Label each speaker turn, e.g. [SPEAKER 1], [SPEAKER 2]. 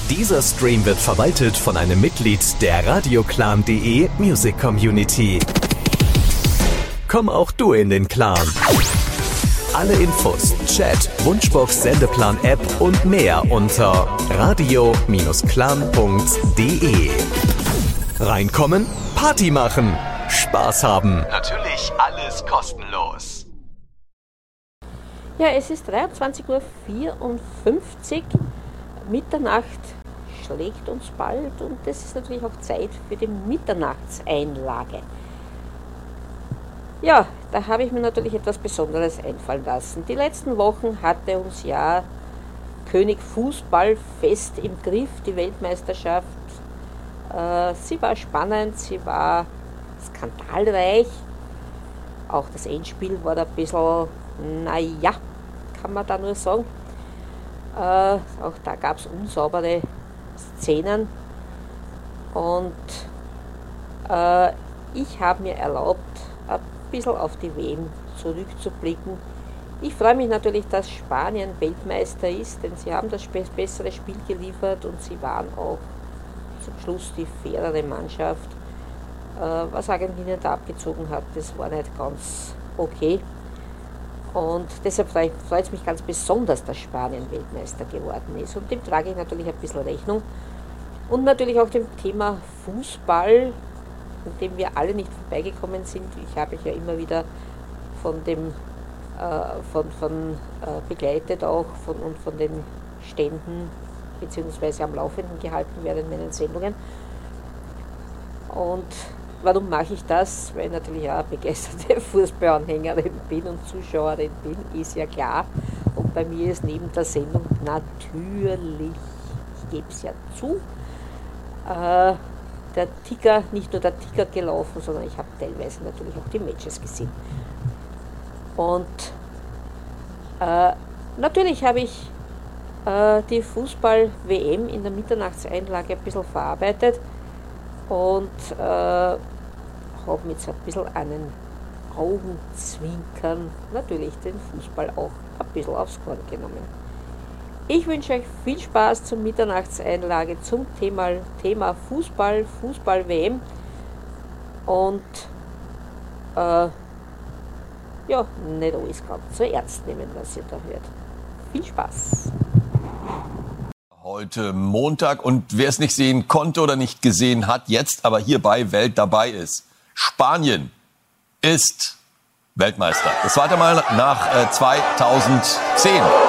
[SPEAKER 1] Dieser Stream wird verwaltet von einem Mitglied der radioclan.de Music Community. Komm auch du in den Clan. Alle Infos, Chat, Wunschbox, Sendeplan-App und mehr unter radio-clan.de. Reinkommen, Party machen, Spaß haben. Natürlich alles kostenlos.
[SPEAKER 2] Ja, es ist 23:54 Uhr. Mitternacht schlägt uns bald und das ist natürlich auch Zeit für die Mitternachtseinlage. Ja, da habe ich mir natürlich etwas Besonderes einfallen lassen. Die letzten Wochen hatte uns ja König Fußball fest im Griff, die Weltmeisterschaft. Sie war spannend, sie war skandalreich. Auch das Endspiel war da ein bisschen, naja, kann man da nur sagen. Auch da gab es unsaubere Szenen. Und ich habe mir erlaubt, ein bisschen auf die WM zurückzublicken. Ich freue mich natürlich, dass Spanien Weltmeister ist, denn sie haben das bessere Spiel geliefert und sie waren auch zum Schluss die fairere Mannschaft. Was Argentinien da abgezogen hat, das war nicht ganz okay. Und deshalb freut es mich ganz besonders, dass Spanien Weltmeister geworden ist. Und dem trage ich natürlich ein bisschen Rechnung. Und natürlich auch dem Thema Fußball, an dem wir alle nicht vorbeigekommen sind. Ich habe mich ja immer wieder begleitet auch von den Ständen beziehungsweise am Laufenden gehalten während meinen Sendungen. Und warum mache ich das? Weil ich natürlich auch eine begeisterte Fußballanhängerin bin und Zuschauerin bin, ist ja klar. Und bei mir ist neben der Sendung natürlich, ich gebe es ja zu, nicht nur der Ticker gelaufen, sondern ich habe teilweise natürlich auch die Matches gesehen. Und natürlich habe ich die Fußball-WM in der Mitternachtseinlage ein bisschen verarbeitet und habe mit so ein bisschen einen Augenzwinkern natürlich den Fußball auch ein bisschen aufs Korn genommen. Ich wünsche euch viel Spaß zur Mitternachtseinlage zum Thema Fußball, Fußball-WM und nicht alles ganz so ernst nehmen, was ihr da hört. Viel Spaß!
[SPEAKER 3] Heute Montag und wer es nicht sehen konnte oder nicht gesehen hat, jetzt aber hier bei Welt dabei ist. Spanien ist Weltmeister. Das zweite Mal nach 2010.